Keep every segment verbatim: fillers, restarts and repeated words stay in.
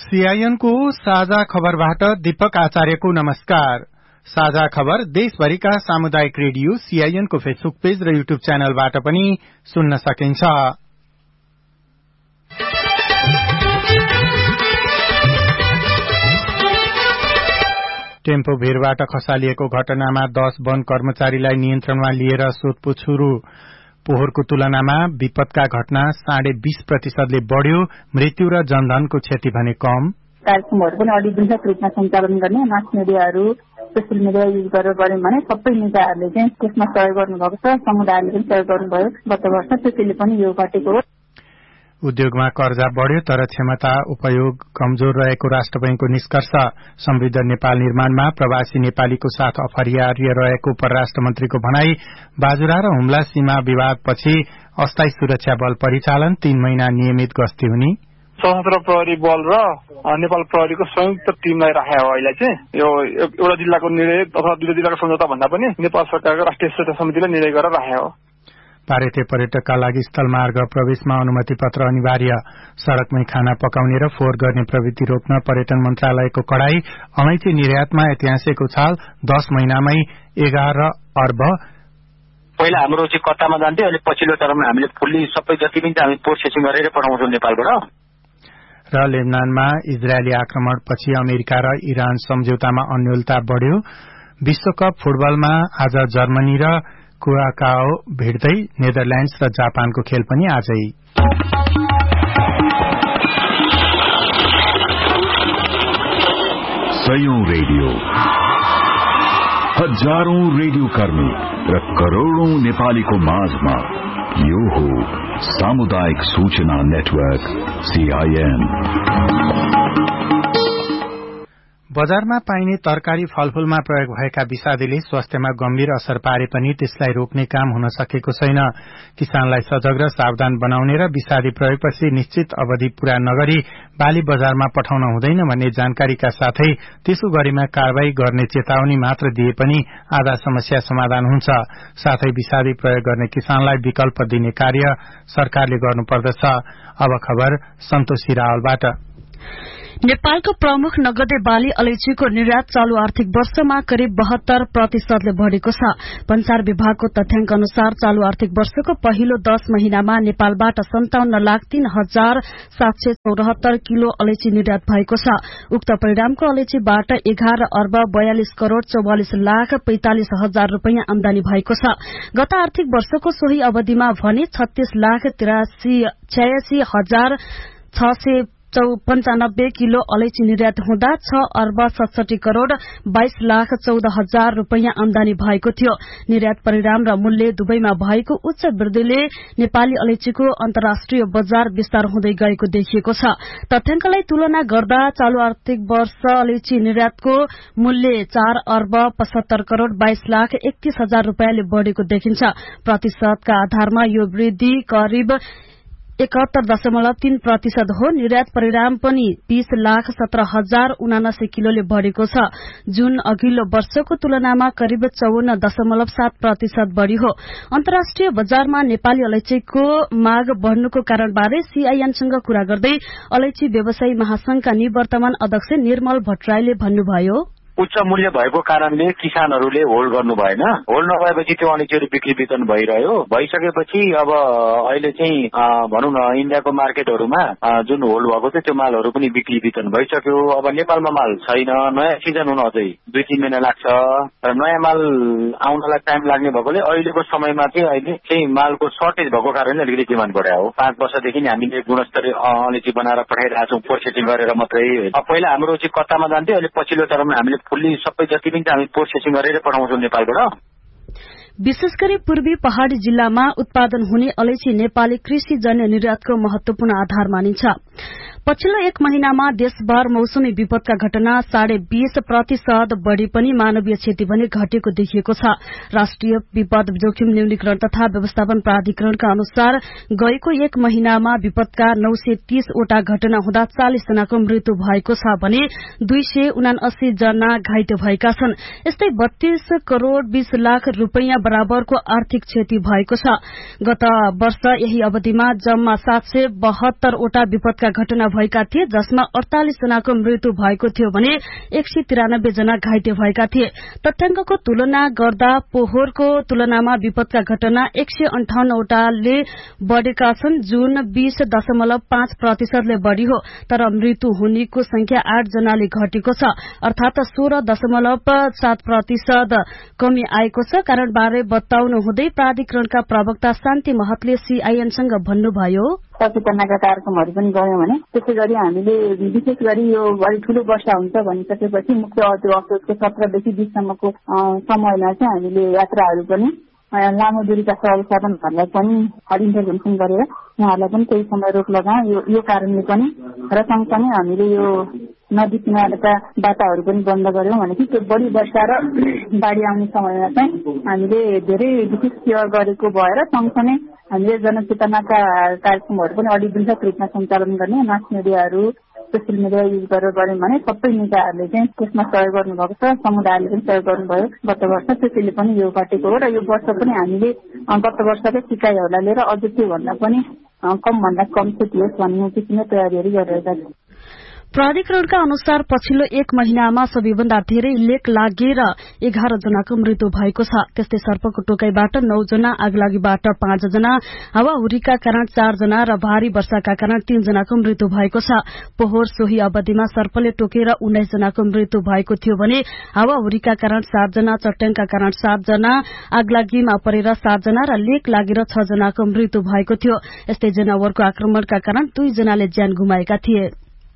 CIN को साझा खबरबाट दीपक आचार्यको नमस्कार। साझा खबर देशभरिका सामुदायिक रेडियो सीआईएन को फेसबुक पेज र युट्युब च्यानलबाट पनि सुन्न सकिन्छ। टेम्पो भिरबाट खसालिएको घटनामा दश वन कर्मचारीलाई नियन्त्रणमा लिएर सोधपुछ सुरु। पोहोरको तुलनामा विपदका घटना साढे बीस प्रतिशतले बढ़्यो। मृत्यु र जनधनको क्षति भने कम। कार्यक्रमहरू पनि अलि वृहत रूपमा सञ्चालन गर्ने मास मिडियाहरू सोसियल मिडिया युज गरेर गर्यौं भने सबै निकायहरूले चाहिँ त्यसमा सहयोग गर्नुभएको छ। समुदायले पनि सहयोग गर्नुभयो। गत वर्ष त्यसैले पनि यो घटेको हो। उद्योगमा कर्जा बढ़्यो तर क्षमता उपयोग कमजोर रहेको राष्ट्र बैंकको निष्कर्ष। समृद्ध नेपाल निर्माणमा प्रवासी नेपालीको साथ अपरिहार्य रहेको परराष्ट्र मन्त्रीको भनाई। बाजुरा र हुम्ला सीमा विवादपछि अस्थायी सुरक्षा बल परिचालन तीन महिना नियमित गस्ती हुने। सशस्त्र प्रहरी बल र नेपाल प्रहरीको संयुक्त टिमलाई राखेको हो। अहिले चाहिँ यो एउटा जिल्लाको निर्णय अथवा दुईटा जिल्लाको सम्झौता भन्दा पनि नेपाल सरकारको राष्ट्रिय सुरक्षा समितिले निर्णय गरेर राखेको हो। भारतीय पर्यटकका लागि स्थलमार्ग प्रवेशमा अनुमति पत्र अनिवार्य। सड़कमै खाना पकाउने र फोहोर गर्ने प्रवृत्ति रोक्न पर्यटन मन्त्रालयको कडाई। अलैँची निर्यातमा ऐतिहासिक उछाल। दश महिनामै एघार अर्ब। पहिला हाम्रो चाहिँ कतामा जान्थ्यो, अहिले पछिल्लो टर्ममा हामीले फुल्ली सबै जति पनि हामी प्रोसेसिङ गरेर पठाउँछौँ नेपालबाट। र लेबनानमा इजरायली आक्रमणपछि अमेरिका र इरान सम्झौतामा अन्योलता बढ़्यो। विश्वकप फुटबलमा आज जर्मनी र कुराकाओ भिड्दै। नेदरल्याण्ड्स र जापानको खेल पनि आजै। सयौं रेडियो, हजारौं रेडियो कर्मी र करोड़ौं नेपालीको माझमा यो हो सामुदायिक सूचना नेटवर्क सीआईएन। बजारमा पाइने तरकारी फलफूलमा प्रयोग भएका विषादीले स्वास्थ्यमा गम्भीर असर पारे पनि त्यसलाई रोक्ने काम हुन सकेको छैन। किसानलाई सजग र सावधान बनाउने र विषादी प्रयोगपछि निश्चित अवधि पूरा नगरी बाली बजारमा पठाउन हुँदैन भन्ने जानकारीका साथै त्यसो गरेमा कारवाही गर्ने चेतावनी मात्र दिए पनि आधा समस्या समाधान हुन्छ। साथै विषादी प्रयोग गर्ने किसानलाई विकल्प दिने कार्य सरकारले गर्नुपर्दछ। अब खबर सन्तोषी रावलबाट। नेपालको प्रमुख नगदे बाली अलैँचीको निर्यात चालू आर्थिक वर्षमा करिब बहत्तर प्रतिशतले बढ़ेको छ। पंचार विभागको तथ्याङ्क अनुसार चालू आर्थिक वर्षको पहिलो दश महिनामा नेपालबाट सन्ताउन्न लाख तीन हजार सात सय चौरात्तर किलो अलैँची निर्यात भएको छ। उक्त परिणामको अलैँचीबाट एघार अर्ब बयालिस करोड़ चौवालिस लाख पैंतालिस हजार रूपियाँ आमदानी भएको छ। गत आर्थिक वर्षको सोही अवधिमा भने छत्तीस लाख तिरासी छयासी हजार छ सय पञ्चानब्बे किलो अलैँची निर्यात हुँदा छ अर्ब सतसठी करोड़ बाइस लाख चौध हजार रूपियाँ आमदानी भएको थियो। निर्यात परिणाम र मूल्य दुवैमा भएको उच्च वृद्धिले नेपाली अलैँचीको अन्तर्राष्ट्रिय बजार विस्तार हुँदै गएको देखिएको छ। तथ्याङ्कलाई तुलना गर्दा चालू आर्थिक वर्ष अलैँची निर्यातको मूल्य चार अर्ब पचहत्तर करोड़ बाइस लाख एकतीस हजार रूपियाँले बढ़ेको देखिन्छ। प्रतिशतका आधारमा यो वृद्धि करिब एकात्तर दशमलव तीन प्रतिशत हो। निर्यात परिणाम पनि बीस लाख सत्र हजार उनासी किलोले बढ़ेको छ, जुन अघिल्लो वर्षको तुलनामा करिब चौवन्न दशमलव सात प्रतिशत बढ़ी हो। अन्तर्राष्ट्रिय बजारमा नेपाली अलैँचीको माग बढ़नुको कारणबारे सीआईएनसँग कुरा गर्दै अलैँची व्यवसायी महासंघका निवर्तमान अध्यक्ष निर्मल भट्टराईले भन्नुभयो, उच्च मूल्य भएको कारणले किसानहरूले होल्ड गर्नु भएन। होल्ड नभएपछि त्यो अलैँचीहरू बिक्री वितरण भइरह्यो। भइसकेपछि अब अहिले चाहिँ भनौँ न इन्डियाको मार्केटहरूमा जुन होल्ड भएको थियो त्यो मालहरू पनि बिक्री वितरण भइसक्यो। अब नेपालमा माल छैन, नयाँ सिजन हुन अझै दुई तीन महिना लाग्छ र नयाँ माल आउनलाई टाइम लाग्ने भएकोले अहिलेको समयमा चाहिँ अहिले चाहिँ मालको सर्टेज भएको कारणले अलिकति डिमान्ड बढायो हो। पाँच वर्षदेखि हामीले गुणस्तरीय अलैँची बनाएर पठाइरहेको छौँ, प्रोसेसिङ गरेर मात्रै। पहिला हाम्रो चाहिँ कतामा जान्थ्यो, अहिले पछिल्लो टर्ममा हामीले फुल्ली सबै जति पनि हामी प्रोसेसिङ गरेर पठाउँछौँ नेपालबाट। विशेष गरी पूर्वी पहाड़ी जिल्लामा उत्पादन हुने अलैँची नेपाली कृषिजन्य निर्यातको महत्वपूर्ण आधार मानिन्छ। पछिल्लो एक महिनामा देशभर मौसमी विपदका घटना साढे बीस प्रतिशत बढ़ी पनि मानवीय क्षति भने घटेको देखिएको छ। राष्ट्रिय विपद जोखिम न्यूनीकरण तथा व्यवस्थापन प्राधिकरणका अनुसार गएको एक महिनामा विपदका नौ सय तीसवटा घटना हुँदा चालिस जनाको मृत्यु भएको छ भने दुई सय उनासी जना घाइते भएका छन्। यस्तै बत्तीस करोड़ बीस लाख रूपियाँ बराबरको आर्थिक क्षति भएको छ। गत वर्ष यही अवधिमा जम्मा सात सय बहत्तरवटा विपदका घटना भएका थिए, जसमा अड़तालीस जनाको मृत्यु भएको थियो भने एक सय तिरानब्बे जना घाइते भएका थिए। तथ्याङ्कको तुलना गर्दा पोहोरको तुलनामा विपदका घटना एक सय अन्ठाउन्नवटाले बढ़ेका छन्, जुन बीस दशमलव पाँच प्रतिशतले बढ़ी हो। तर मृत्यु हुनेको संख्या आठ जनाले घटेको छ, अर्थात सोह्र दशमलव सात प्रतिशत कमी आएको छ। कारणबारे बताउनु हुँदै प्राधिकरणका प्रवक्ता शान्ति महतले सीआईएनसँग भन्नुभयो, सचेतनाका कार्यक्रमहरू पनि गयौं भने त्यसै गरी हामीले विशेष गरी यो बढी ठूलो वर्षा हुन्छ भनिसकेपछि मुख्य असोजको सत्रदेखि बीससम्मको समयमा चाहिँ हामीले यात्राहरू पनि लामो दूरीका सवारी साधनहरूलाई पनि हड इन्टरभेन्सन गरेर उहाँहरूलाई पनि केही समय रोक लगायौं। यो, यो कारणले पनि र सँगसँगै हामीले यो नदी किनारका बाटाहरू पनि बन्द गर्यौं भने त्यो बढी वर्षा र बाढी आउने समयमा चाहिँ हामीले धेरै विशेष केयर गरेको भएर सँगसँगै हामीले जनचेतनाका कार्यक्रमहरू पनि अलि वृहत रूपमा सञ्चालन गर्ने, मास मिडियाहरू सोसियल मिडिया युज गरेर गऱ्यौं भने सबै निकायहरूले चाहिँ त्यसमा सहयोग गर्नुभएको छ, समुदायले पनि सहयोग गर्नुभयो गत वर्ष, त्यसैले पनि यो घटेको हो। र यो वर्ष पनि हामीले गत वर्षकै सिकाइहरूलाई लिएर अझ त्योभन्दा पनि कम भन्दा कम क्षति होस् भन्ने किसिमले तयारीहरू गरिरहेका छौं। प्राधिकरणका अनुसार पछिल्लो एक महिनामा सबैभन्दा धेरै लेक लागेर एघार जनाको मृत्यु भएको छ। त्यस्तै सर्पको टोकाईबाट नौ जना, आगलागीबाट पाँच जना, हावाहुरीका कारण चार जना र भारी वर्षाका कारण तीन जनाको मृत्यु भएको छ। पोहोर सोही अवधिमा सर्पले टोकेर उन्नाइस जनाको मृत्यु भएको थियो भने हावाहुरीका कारण सात जना, चट्याङका कारण सात जना, आगलागीमा परेर सात जना र लेक लागेर छ जनाको मृत्यु भएको थियो। यस्तै जनावरको आक्रमणका कारण दुई जनाले ज्यान गुमाएका थिए।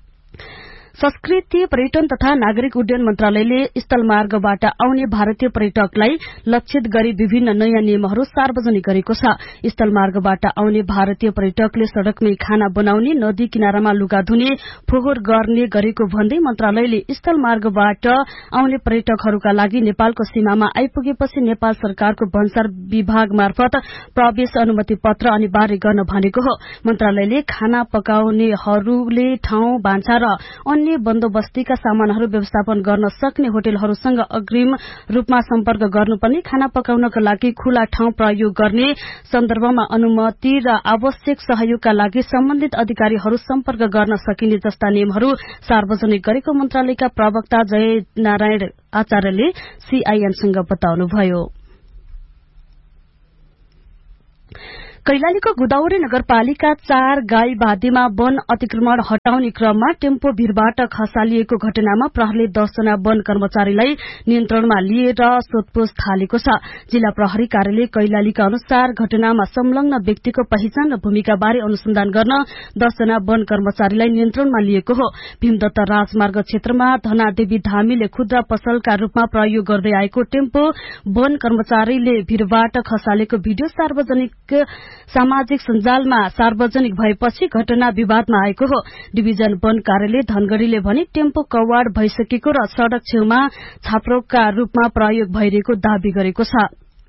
संस्कृति, पर्यटन तथा नागरिक उड्डयन मन्त्रालयले स्थलमार्गबाट आउने भारतीय पर्यटकलाई लक्षित गरी विभिन्न नयाँ नियमहरू सार्वजनिक गरेको छ। स्थलमार्गबाट आउने भारतीय पर्यटकले सड़कमै खाना बनाउने, नदी किनारामा लुगा धुने, फोहोर गर्ने गरेको भन्दै मन्त्रालयले स्थलमार्गबाट आउने पर्यटकहरूका लागि नेपालको सीमामा आइपुगेपछि नेपाल सरकारको भन्सार विभाग मार्फत प्रवेश अनुमति पत्र अनिवार्य गर्न भनेको हो। मन्त्रालयले खाना पकाउनेहरूले ठाउँ, भान्सा र अन्य बन्दोबस्तीका सामानहरू व्यवस्थापन गर्न सक्ने होटलहरूसँग अग्रिम रूपमा सम्पर्क गर्नुपर्ने, खाना पकाउनका लागि खुला ठाउँ प्रयोग गर्ने सन्दर्भमा अनुमति र आवश्यक सहयोगका लागि सम्बन्धित अधिकारीहरू सम्पर्क गर्न सकिने जस्ता नियमहरू सार्वजनिक गरेको मन्त्रालयका प्रवक्ता जय नारायण आचार्यले सीआईएनसँग बताउनुभयो। कैलालीको गोदावरी नगरपालिका चार गाई बाँधीमा वन अतिक्रमण हटाउने क्रममा टेम्पो भीरबाट खसालिएको घटनामा प्रहरीले दसजना वन कर्मचारीलाई नियन्त्रणमा लिएर सोधपूछ थालेको छ। जिल्ला प्रहरी कार्यालय कैलालीका अनुसार घटनामा संलग्न व्यक्तिको पहिचान र भूमिकाबारे अनुसन्धान गर्न दसजना वन कर्मचारीलाई नियन्त्रणमा लिएको हो। भीमदत्त राजमार्ग क्षेत्रमा धनादेवी धामीले खुद्रा पसलका रूपमा प्रयोग गर्दै आएको टेम्पो वन कर्मचारीले भीरबाट खसालेको भिडियो सार्वजनिक सामाजिक सञ्जालमा सार्वजनिक भएपछि घटना विवादमा आएको हो। डिभिजन वन कार्यालय धनगढ़ीले भने टेम्पो कवाड भइसकेको र सड़क छेउमा छाप्रोका रूपमा प्रयोग भइरहेको दावी गरेको छ।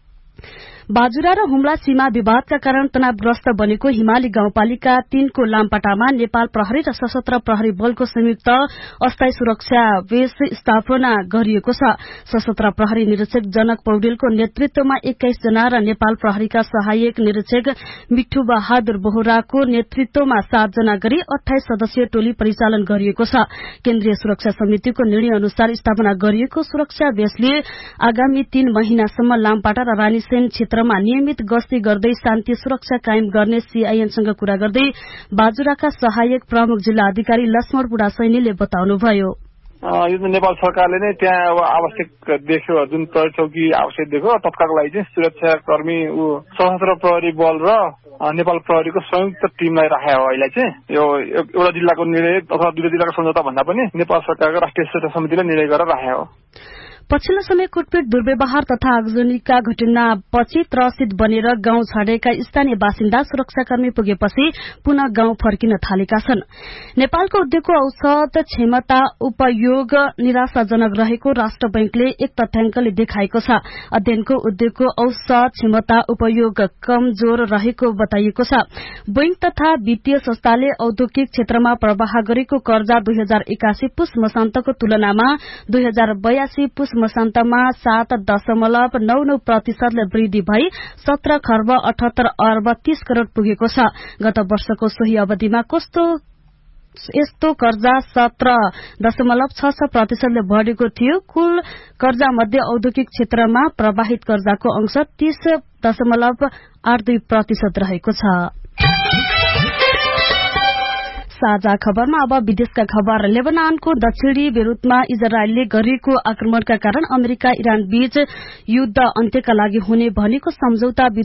बाजुरा र हुम्ला सीमा विवादका कारण तनावग्रस्त बनेको हिमाली गाउँपालिका तीनको लामपाटामा नेपाल प्रहरी र सशस्त्र प्रहरी बलको संयुक्त अस्थायी सुरक्षा बेस स्थापना गरिएको छ। सशस्त्र प्रहरी निरीक्षक जनक पौडेलको नेतृत्वमा एक्काइस जना र नेपाल प्रहरीका सहायक निरीक्षक मिठू बहादुर बोहराको नेतृत्वमा सात जना गरी अठाइस सदस्यीय टोली परिचालन गरिएको छ। केन्द्रीय सुरक्षा समितिको निर्णय अनुसार स्थापना गरिएको सुरक्षा बेसले आगामी तीन महिनासम्म लामपाटा र रानीसेन क्षेत्रमा नियमित गस्ती गर्दै शान्ति सुरक्षा कायम गर्ने सीआईएनसँग कुरा गर्दै बाजुराका सहायक प्रमुख जिल्ला अधिकारी लक्ष्मण बुढा सैनीले बताउनुभयो। यो नेपाल सरकारले नै त्यहाँ अब आवश्यक देख्यो, जुन प्रहरी चौकी आवश्यक देख्यो, तत्कालको लागि चाहिँ सुरक्षाकर्मी सशस्त्र प्रहरी बल र नेपाल प्रहरीको संयुक्त टिमलाई राखेको हो। अहिले चाहिँ यो एउटा जिल्लाको निर्णय अथवा दुई जिल्लाको सम्झौता भन्दा पनि नेपाल सरकारको राष्ट्रिय सुरक्षा समितिले निर्णय गरेर राखेको हो। पछिल्लो समय कुटपिट, दुर्व्यवहार तथा आगजनीका घटनापछि त्रसित बनेर गाउँ छाडेका स्थानीय बासिन्दा सुरक्षाकर्मी पुगेपछि पुनः गाउँ फर्किन थालेका छन्। नेपालको उद्योगको औसत क्षमता उपयोग निराशाजनक रहेको राष्ट्र बैंकले एक तथ्याङ्कले देखाएको छ। अध्ययनको उद्योगको औसत क्षमता उपयोग कमजोर रहेको बताइएको छ। बैंक तथा वित्तीय संस्थाले औद्योगिक क्षेत्रमा प्रवाह गरेको कर्जा दुई हजार एकासी पुस मसान्तको तुलनामा दुई हजार बयासी पुस मसान्तमा सात दशमलव नौ नौ प्रतिशतले वृद्धि भई सत्र खर्ब अठहत्तर अर्ब तीस करोड़ पुगेको छ। गत वर्षको सोही अवधिमा कस्तो यस्तो कर्जा सत्र दशमलव छ छ प्रतिशतले बढ़ेको थियो। कुल कर्जा मध्ये औद्योगिक क्षेत्रमा प्रवाहित कर्जाको अंश तीस दशमलव आठ दुई प्रतिशत रहेको छ। साझा खबरमा अब विदेशका खबर। लेबनानको दक्षिणी बेरुतमा इजरायलले गरेको आक्रमणका कारण अमेरिका इरान बीच युद्ध अन्त्यका लागि हुने भनेको सम्झौता